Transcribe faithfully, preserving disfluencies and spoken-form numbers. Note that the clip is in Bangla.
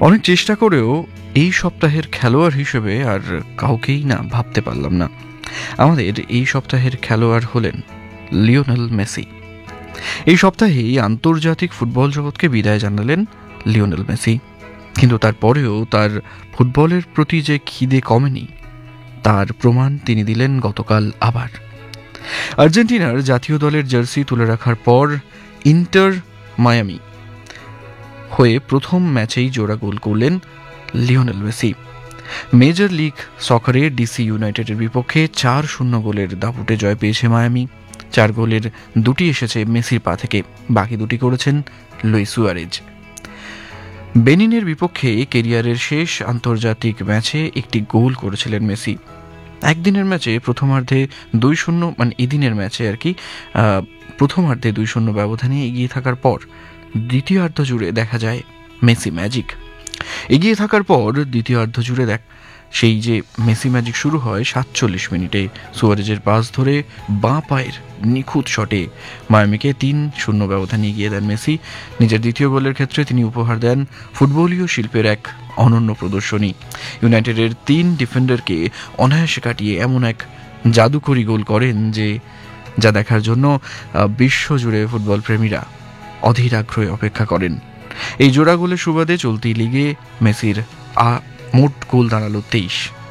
অনেক চেষ্টা করেও এই সপ্তাহের খেলোয়াড় হিসেবে আর কাউকেই না ভাবতে পারলাম না। আমাদের এই সপ্তাহের খেলোয়াড় হলেন লিওনেল মেসি। এই সপ্তাহেই আন্তর্জাতিক ফুটবল জগৎকে বিদায় জানালেন লিওনেল মেসি। কিন্তু তারপরেও তার ফুটবলের প্রতি যে খিদে কমেনি তার প্রমাণ তিনি দিলেন গতকাল আবার। আর্জেন্টিনার জাতীয় দলের জার্সি তুলে রাখার পর ইন্টার মায়ামি হয়ে প্রথম ম্যাচেই জোড়া গোল করলেন Lionel Messi. Major league সকারে DC ইউনাইটেডের বিপক্ষে চার শূন্য গোলের দাপুটে জয় পেয়েছে মায়ামি। চার গোলের দুটি এসেছে মেসির পা থেকে, বাকি দুটি করেছেন লুইস সুয়ারেজ। বেনিনের বিপক্ষে কেরিয়ারের শেষ আন্তর্জাতিক ম্যাচে একটি গোল করেছিলেন মেসি। একদিনের ম্যাচে প্রথমার্ধে দুই শূন্য মানে এদিনের ম্যাচে আর কি প্রথমার্ধে দুই শূন্য ব্যবধানে এগিয়ে থাকার পর দ্বিতীয়ার্ধ জুড়ে দেখা যায় মেসি ম্যাজিক। এগিয়ে থাকার পর দ্বিতীয়ার্ধ জুড়ে দেখ সেই যে মেসি ম্যাজিক শুরু হয় সাতচল্লিশ মিনিটে সুয়ারেজের পাস ধরে বাঁ পায়ের নিখুঁত শটে মায়ামিকে তিন শূন্য ব্যবধানে এগিয়ে দেন মেসি। নিজের দ্বিতীয় গোলের ক্ষেত্রে তিনি উপহার দেন ফুটবলীয় শিল্পের এক অনন্য প্রদর্শনী। ইউনাইটেডের তিন ডিফেন্ডারকে অনায়াসে কাটিয়ে এমন এক জাদুকরী গোল করেন যে যা দেখার জন্য বিশ্বজুড়ে ফুটবল প্রেমীরা অধীর আগ্রহে অপেক্ষা করেন। এই জোড়া গোলের সুবাদে চলতি লিগে মেসির মোট গোল দাঁড়ালো তেইশ।